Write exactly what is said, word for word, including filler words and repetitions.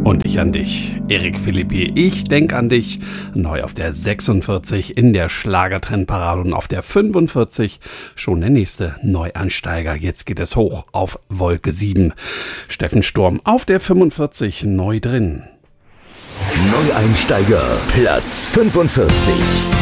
Und ich an dich, Erik Philippi. Ich denk an dich. Neu auf der sechsundvierzig in der Schlagertrendparade und auf der fünfundvierzig schon der nächste Neuansteiger. Jetzt geht es hoch auf Wolke sieben. Steffen Sturm auf der fünfundvierzig neu drin. Neueinsteiger, Platz fünfundvierzig.